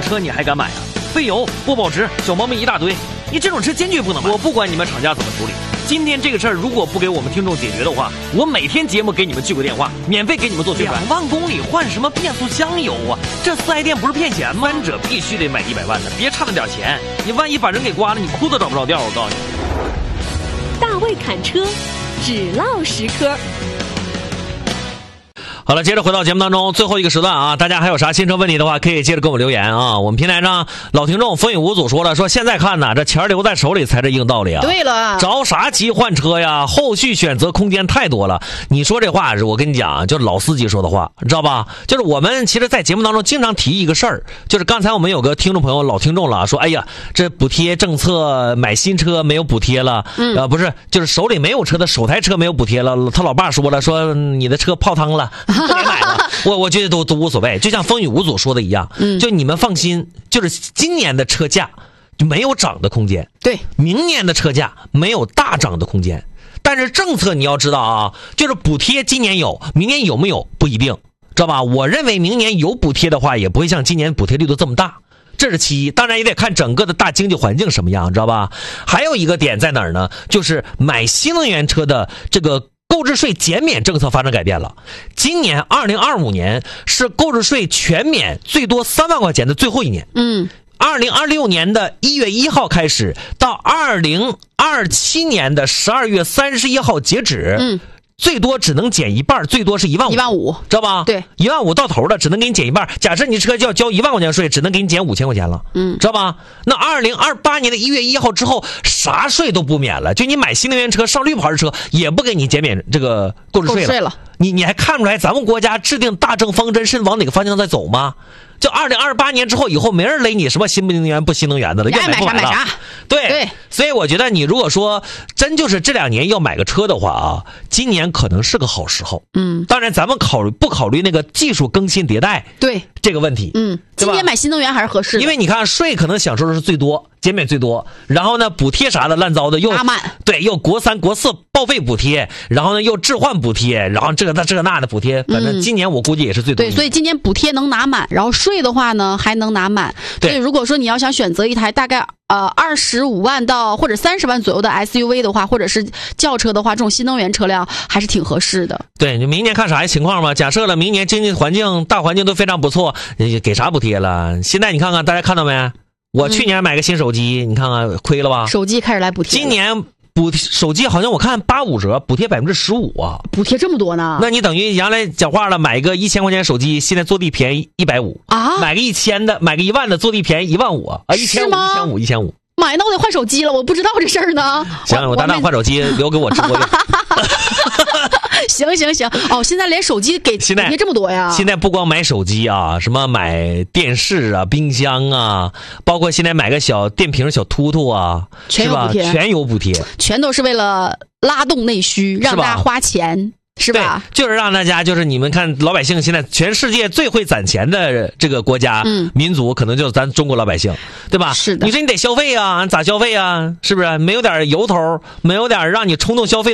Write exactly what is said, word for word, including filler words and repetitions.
车你还敢买啊？费油不保值，小毛病一大堆，你这种车坚决不能买。我不管你们厂家怎么处理，今天这个事儿如果不给我们听众解决的话，我每天节目给你们记个电话，免费给你们做宣传。两万公里换什么变速箱油啊？这四 S 店不是骗钱吗？三者必须得买一百万的，别差那点钱，你万一把人给刮了，你裤子找不着调。我告诉你， 大卫侃车，只唠实科。 好了，接着回到节目当中，最后一个时段啊，大家还有啥新车问题的话，可以接着跟我留言啊。我们平台上老听众风雨无阻说了，说现在看呢，这钱留在手里才是硬道理啊。 对了， 着啥急换车呀？后续选择空间太多了。你说这话，我跟你讲，就是老司机说的话，知道吧？就是我们其实，在节目当中经常提一个事儿，就是刚才我们有个听众朋友老听众了，说，哎呀，这补贴政策买新车没有补贴了，嗯，呃，不是，就是手里没有车的首台车没有补贴了。他老爸说了，说你的车泡汤了。不给买了，我我觉得都都无所谓，就像风雨无阻说的一样，嗯，就你们放心，就是今年的车价就没有涨的空间， 对， 明年的车价没有大涨的空间，但是政策你要知道啊，就是补贴今年有，明年有没有不一定，知道吧？我认为明年有补贴的话，也不会像今年补贴力度这么大。这是其一，当然也得看整个的大经济环境什么样，知道吧？还有一个点在哪儿呢？就是买新能源车的这个购置税减免政策发生改变了。今年二零二五年是购置税全免最多三万块钱的最后一年。 嗯， 二零二六年的一月一号开始到二零二七年的十二月三十一号截止。嗯。最多只能减一半，最多是一万五， 一万五， 知道吧？ 对，一万五到头了，只能给你减一半。假设你车就要交一万块钱税，只能给你减五千块钱了，嗯，知道吧？那二零二八年的一月一号之后，啥税都不免了，就你买新能源车、上绿牌车，也不给你减免这个购置税了。 购置税了， 你你还看不出来咱们国家制定大政方针是往哪个方向在走吗？就二零二八年之后，以后没人勒你什么新能源不新能源的了，要买不买了。 买啥买啥。 对对， 所以我觉得你如果说真就是这两年要买个车的话啊，今年可能是个好时候。嗯，当然咱们考虑不考虑那个技术更新迭代对这个问题。 嗯，今年买新能源还是合适的， 因为你看税可能享受的是最多，减免最多，然后呢补贴啥的烂糟的又拉满， 对，又国三国四报废补贴，然后呢又置换补贴，然后这个那这个那的补贴，反正今年我估计也是最多、 嗯。对，所以今年补贴能拿满，然后税的话呢还能拿满。 对， 所以如果说你要想选择一台大概呃二十五万到或者三十万左右的 S U V 的话，或者是轿车的话，这种新能源车辆还是挺合适的。 对，你明年看啥情况嘛？假设了明年经济环境大环境都非常不错，给啥补贴了？现在你看看，大家看到没？我去年买个新手机，嗯、你看看亏了吧？ 手机开始来补贴， 今年补手机好像我看八五折，补贴百分之十五啊！ 补贴这么多呢？ 那你等于原来讲话了，买个一千块钱手机，现在坐地便宜一百五啊！ 买个一千的，买个一万的坐地便宜一万五啊！一千五，一千五，一千五。 买那我得换手机了，我不知道这事儿呢。 行，我大大换手机留给我直播用。 行行行，哦，现在连手机给补贴这么多呀？ 现在不光买手机啊，什么买电视啊、冰箱啊，包括现在买个小电瓶、小突突啊， 全有补贴， 全有补贴， 全都是为了拉动内需，让大家花钱。是吧？ 对，就是让大家，就是你们看，老百姓现在全世界最会攒钱的这个国家、嗯、民族，可能就是咱中国老百姓，对吧？ 是的。 你说你得消费啊，咋消费啊？是不是？没有点由头，没有点让你冲动消费。